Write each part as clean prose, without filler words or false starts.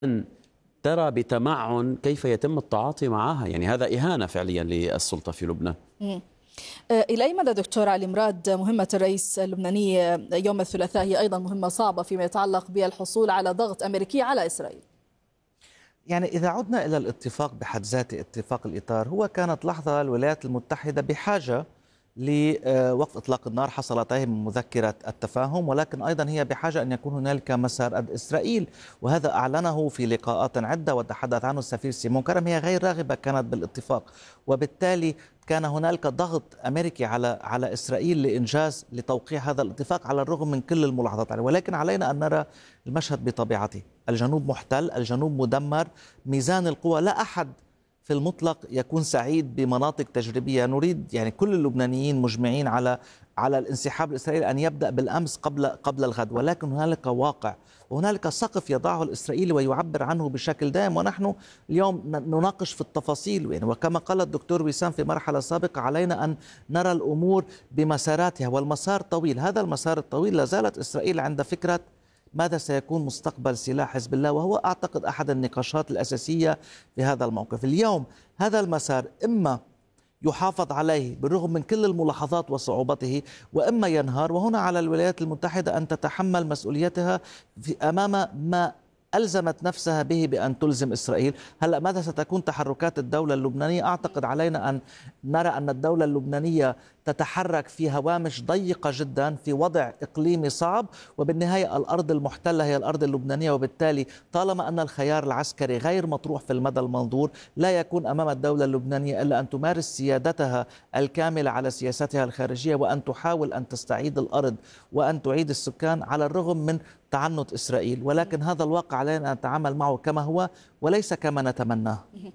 أن ترى بتمعن كيف يتم التعاطي معها، يعني هذا إهانة فعليا للسلطة في لبنان. إلى أي مدى دكتور علي مراد مهمة الرئيس اللبناني يوم الثلاثاء هي أيضا مهمة صعبة فيما يتعلق بالحصول على ضغط أمريكي على إسرائيل؟ يعني إذا عدنا إلى الاتفاق بحد ذاته، اتفاق الإطار، هو كانت لحظة الولايات المتحدة بحاجة لوقف إطلاق النار حصلت عليه من مذكرة التفاهم، ولكن أيضا هي بحاجة أن يكون هنالك مسار ضد إسرائيل، وهذا أعلنه في لقاءات عدة وتحدث عنه السفير سيمون كرم. هي غير راغبة كانت بالاتفاق، وبالتالي كان هنالك ضغط أمريكي على إسرائيل لتوقيع هذا الاتفاق على الرغم من كل الملاحظات عليه. ولكن علينا أن نرى المشهد بطبيعته. الجنوب محتل، الجنوب مدمر، ميزان القوى، لا أحد في المطلق يكون سعيد بمناطق تجريبية. نريد يعني كل اللبنانيين مجمعين على الانسحاب الإسرائيلي أن يبدأ بالأمس قبل الغد، ولكن هنالك واقع وهنالك سقف يضعه الإسرائيلي ويعبر عنه بشكل دائم، ونحن اليوم نناقش في التفاصيل. يعني وكما قال الدكتور وسام في مرحلة سابقة، علينا أن نرى الأمور بمساراتها، والمسار طويل. هذا المسار الطويل لا زالت إسرائيل عند فكرة ماذا سيكون مستقبل سلاح حزب الله، وهو أعتقد أحد النقاشات الأساسية في هذا الموقف. اليوم هذا المسار إما يحافظ عليه بالرغم من كل الملاحظات وصعوبته، وإما ينهار، وهنا على الولايات المتحدة أن تتحمل مسؤوليتها أمام ما ألزمت نفسها به بأن تلزم إسرائيل. هلأ ماذا ستكون تحركات الدولة اللبنانية؟ أعتقد علينا أن نرى أن الدولة اللبنانية تتحرك في هوامش ضيقة جدا في وضع إقليمي صعب، وبالنهاية الأرض المحتلة هي الأرض اللبنانية، وبالتالي طالما أن الخيار العسكري غير مطروح في المدى المنظور، لا يكون أمام الدولة اللبنانية إلا أن تمارس سيادتها الكاملة على سياستها الخارجية، وأن تحاول أن تستعيد الأرض وأن تعيد السكان على الرغم من تعنت إسرائيل. ولكن هذا الواقع علينا أن نتعامل معه كما هو وليس كما نتمناه.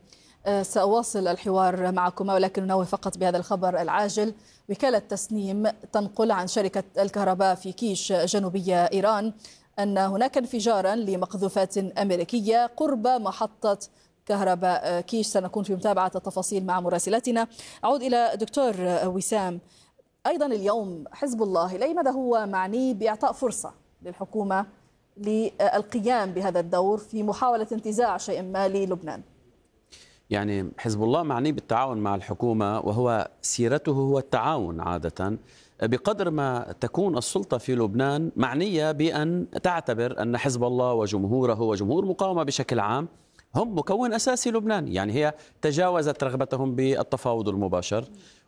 سأواصل الحوار معكما، ولكن ننوه فقط بهذا الخبر العاجل. وكالة تسنيم تنقل عن شركة الكهرباء في كيش جنوبية إيران أن هناك انفجارا لمقذوفات أمريكية قرب محطة كهرباء كيش. سنكون في متابعة التفاصيل مع مراسلتنا. أعود إلى دكتور وسام. أيضا اليوم حزب الله إلى أي مدى هو معني بإعطاء فرصة للحكومة للقيام بهذا الدور في محاولة انتزاع شيء ما للبنان؟ يعني حزب الله معني بالتعاون مع الحكومة، وهو سيرته هو التعاون عادة، بقدر ما تكون السلطة في لبنان معنية بأن تعتبر أن حزب الله وجمهوره وجمهور مقاومة بشكل عام هم مكون أساسي لبنان. يعني هي تجاوزت رغبتهم بالتفاوض المباشر،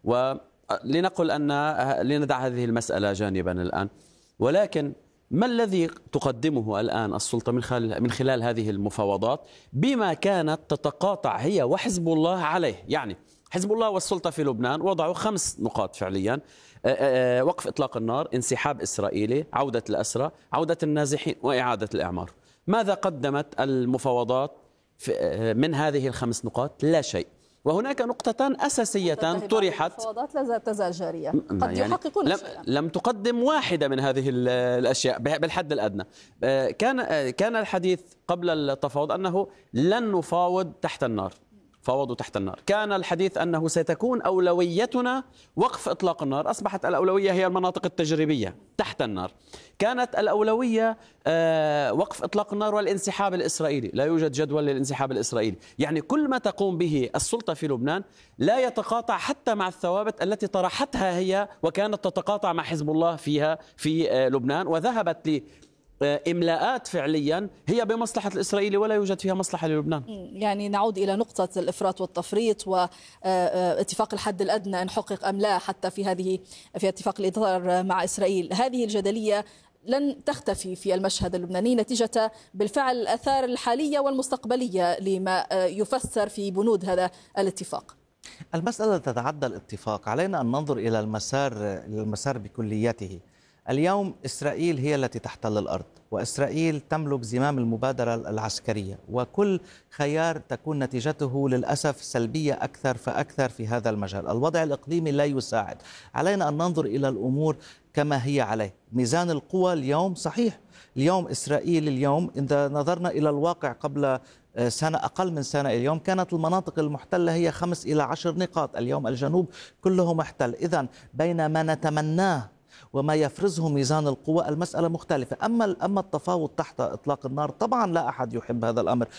ولنقل أن لندع هذه المسألة جانبا الآن. ولكن ما الذي تقدمه الآن السلطة من خلال هذه المفاوضات بما كانت تتقاطع هي وحزب الله عليه؟ يعني حزب الله والسلطة في لبنان وضعوا 5 نقاط فعليا: وقف إطلاق النار، انسحاب إسرائيلي، عودة الأسرى، عودة النازحين، وإعادة الإعمار. ماذا قدمت المفاوضات من هذه ال5 نقاط؟ لا شيء. وهناك نقطتان أساسيتان طرحت. المفاوضات لا تزال جارية، قد يحققون شيئا. لم تقدم واحدة من هذه الأشياء بالحد الأدنى. كان الحديث قبل التفاوض أنه لن نفاوض تحت النار، فاوضوا تحت النار. كان الحديث أنه ستكون أولويتنا وقف إطلاق النار، أصبحت الأولوية هي المناطق التجريبية تحت النار. كانت الأولوية وقف إطلاق النار والانسحاب الإسرائيلي، لا يوجد جدول للانسحاب الإسرائيلي. يعني كل ما تقوم به السلطة في لبنان لا يتقاطع حتى مع الثوابت التي طرحتها هي وكانت تتقاطع مع حزب الله فيها في لبنان، وذهبت إملاءات فعليا هي بمصلحة الإسرائيلي ولا يوجد فيها مصلحة للبنان. يعني نعود إلى نقطة الإفراط والتفريط واتفاق الحد الأدنى إن حقق أم لا، حتى في اتفاق الإطار مع إسرائيل. هذه الجدلية لن تختفي في المشهد اللبناني نتيجة بالفعل الآثار الحالية والمستقبلية لما يفسر في بنود هذا الاتفاق. المسألة تتعدى الاتفاق، علينا أن ننظر إلى المسار بكليته. اليوم إسرائيل هي التي تحتل الأرض، وإسرائيل تملك زمام المبادرة العسكرية، وكل خيار تكون نتيجته للأسف سلبية أكثر فأكثر في هذا المجال. الوضع الإقليمي لا يساعد. علينا أن ننظر إلى الأمور كما هي عليه. ميزان القوى اليوم صحيح. اليوم إسرائيل إذا نظرنا إلى الواقع قبل سنة، أقل من سنة اليوم، كانت المناطق المحتلة هي 5 إلى 10 نقاط. اليوم الجنوب كله محتل. إذن بين ما نتمناه وما يفرزه ميزان القوى المسألة مختلفة. أما التفاوض تحت إطلاق النار طبعا لا أحد يحب هذا الأمر،